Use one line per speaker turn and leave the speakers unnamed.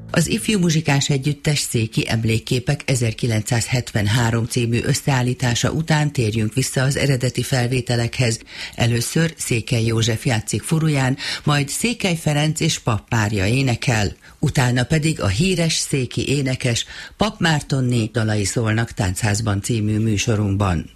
Az Ifjú Muzsikás Együttes Széki Emlékképek 1973 című összeállítása után térjünk vissza az eredeti felvételekhez. Először Székely József játszik furuján, majd Székely Ferenc és Papp Mária énekel, utána pedig a híres széki énekes Papp Mártonné dalai szólnak Táncházban című műsorunkban.